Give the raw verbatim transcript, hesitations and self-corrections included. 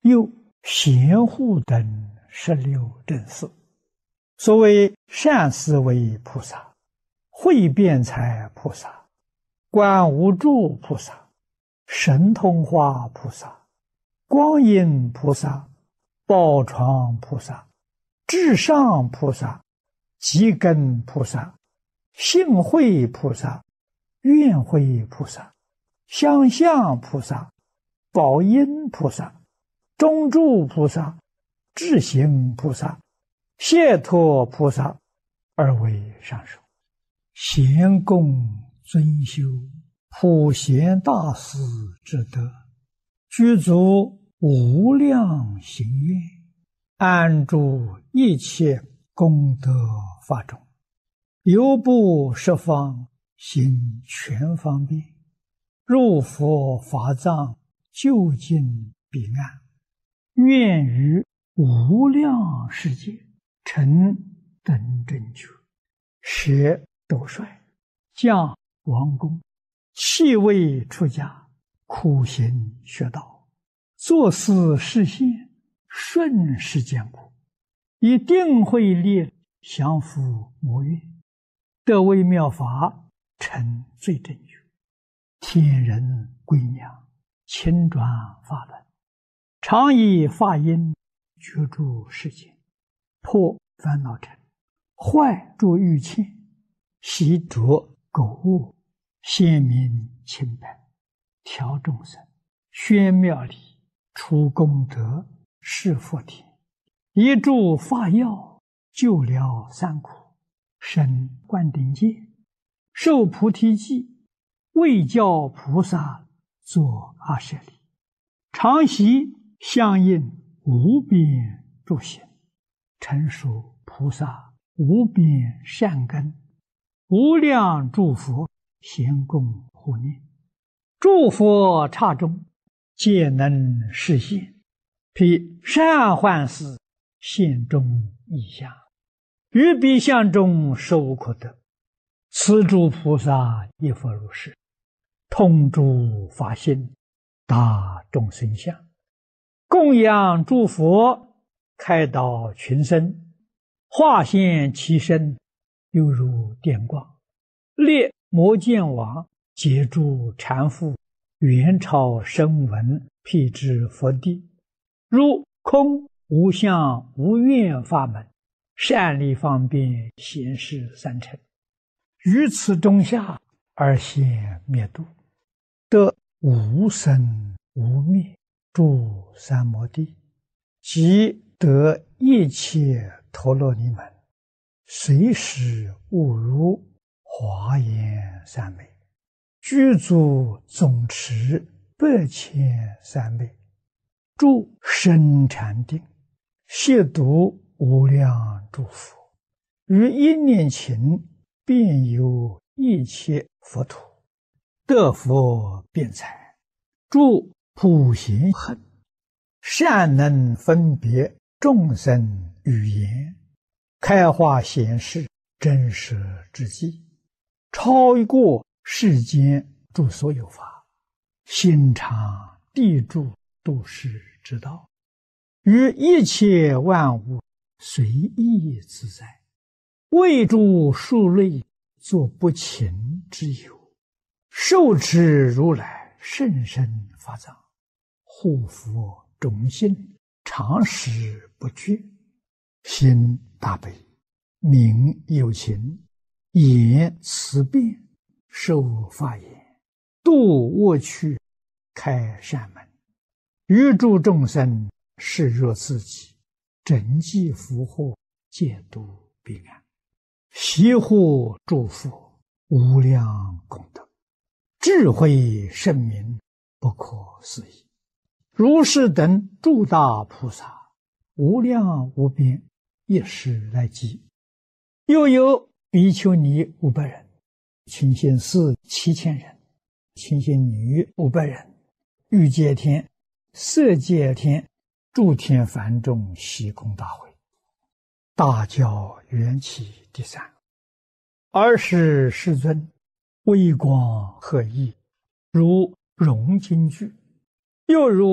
又贤护等十六正士。所谓善思维菩萨、慧辩才菩萨、观无住菩萨、神通化菩萨、光阴菩萨、宝床菩萨、至上菩萨、积根菩萨、性慧菩萨、愿慧菩萨、相向菩萨、宝音菩萨、中住菩萨、智行菩萨、解脱菩萨而为上首。贤供尊修普贤大士之德，具足无量行愿，安住一切功德法中，犹不十方行全方便，入佛法藏究竟彼岸，愿于无量世界成等正觉，舍斗率，降王宫，弃位出家，苦行学道，作思实现，顺世间苦，以定慧力降伏魔怨，得为妙法，成最正觉，天人归娘，亲转法轮，常以法音觉诸世间，破烦恼尘，坏诸欲牵，习着苟物，显明清白，调众生，宣妙理，除功德，示佛田，一助法药，救疗三苦，生灌顶戒，受菩提记，为教菩萨作阿舍利，常习相应无边诸行，成熟菩萨无边善根，无量诸佛咸供护念，诸佛刹中皆能实现，披善幻事现中意象，于彼相中受可得。此诸菩萨亦复如是，通诸法性，大众生相，供养诸佛，开导群生，化现其身，犹如电光，列摩犍王，解诸缠缚，元朝声闻，辟支佛地，如空无相无愿法门，善利方便显示三乘，于此中下而现灭度，得无生无灭诸三摩地，即得一切陀罗尼门，随时悟如华严三昧，具足总持百千三昧，住深禅定，亵渎无量诸佛，于一念勤遍游一切佛土，得佛辩才，住普贤行，善能分别众生语言，开化显示真实之际，超过世间诸所有法，心常地住度世之道，于一切万物随意自在，为诸数类作不勤之友，受持如来甚深法藏，护佛种心，常时不绝，心大悲，名有情，言慈辩，受法言，度恶趣，开善门，于诸众生视若自己，整济福祸，戒度彼岸，习护诸佛，无量功德，智慧圣明，不可思议。如是等诸大菩萨，无量无边，一时来集。又有比丘尼五百人，清心寺七千人，清心女五百人，欲界天、色界天、诸天梵众悉空大会，大教缘起第三。尔时世尊微光赫熠，如融金炬，又如